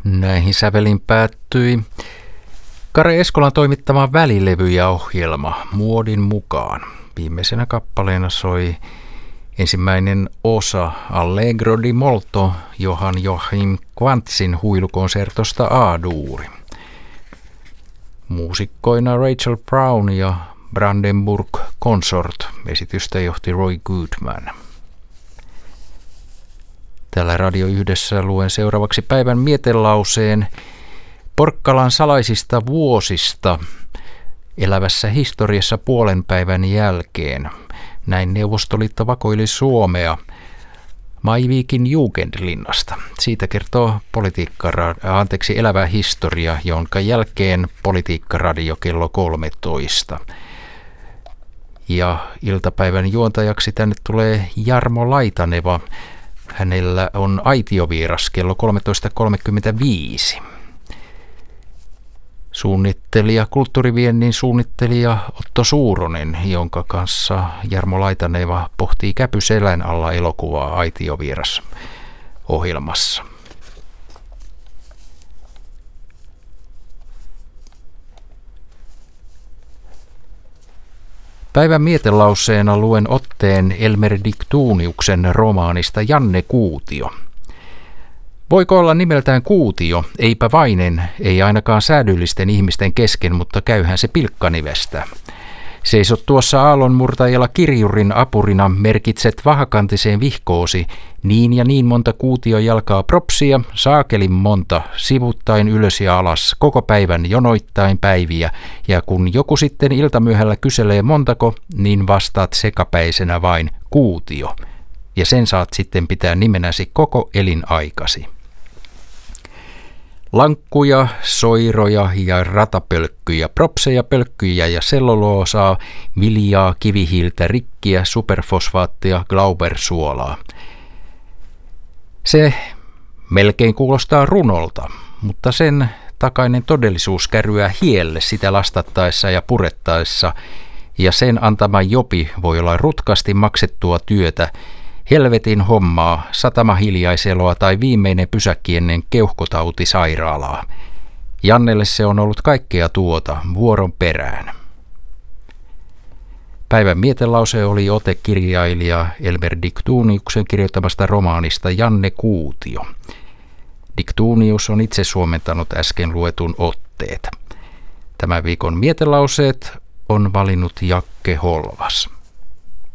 Näihin sävelin päättyi Kare Eskolan toimittama välilevy ja ohjelma Muodin mukaan. Viimeisenä kappaleena soi ensimmäinen osa Allegro di molto Johann Joachim Quantzin huilukonsertosta A-duuri. Muusikkoina Rachel Brown ja Brandenburg Consort. Esitystä johti Roy Goodman. Täällä Radio Yhdessä luen seuraavaksi päivän mietelauseen Porkkalan salaisista vuosista elävässä historiassa puolen päivän jälkeen. Näin Neuvostoliitto vakoili Suomea Maiviikin Jugendlinnasta. Siitä kertoo elävä historia, jonka jälkeen Politiikkaradio kello 13. Ja iltapäivän juontajaksi tänne tulee Jarmo Laitaneva. Hänellä on aitiovieras kello 13.35. Kulttuuriviennin suunnittelija Otto Suuronen, jonka kanssa Jarmo Laitaneva pohtii Käpyselän alla elokuvaa aitiovieras ohjelmassa. Päivän mietelauseena luen otteen Elmer Diktuniuksen romaanista Janne Kuutio. Voiko olla nimeltään Kuutio, eipä vainen, ei ainakaan säädyllisten ihmisten kesken, mutta käyhän se pilkkanivestä. Seisot tuossa aallonmurtajalla kirjurin apurina, merkitset vahakantiseen vihkoosi, niin ja niin monta kuutiojalkaa propsia, saakelin monta, sivuttain ylös ja alas, koko päivän jonoittain päiviä, ja kun joku sitten iltamyöhällä kyselee montako, niin vastaat sekapäisenä vain Kuutio, ja sen saat sitten pitää nimenäsi koko elinaikasi. Lankkuja, soiroja ja ratapölkkyjä, propseja, pölkkyjä ja selluloosaa, viljaa, kivihiiltä, rikkiä, superfosfaattia, glaubersuolaa. Se melkein kuulostaa runolta, mutta sen takainen todellisuus kärryää hielle sitä lastattaessa ja purettaessa, ja sen antama jopi voi olla rutkasti maksettua työtä, helvetin hommaa, satamahiljaisaloa tai viimeinen pysäkki ennen keuhkotautisairaalaa. Jannelle se on ollut kaikkea tuota, vuoron perään. Päivän mietelause oli otekirjailija Elmer Diktuniuksen kirjoittamasta romaanista Janne Kuutio. Diktunius on itse suomentanut äsken luetun otteet. Tämän viikon mietelauseet on valinnut Jakke Holvas.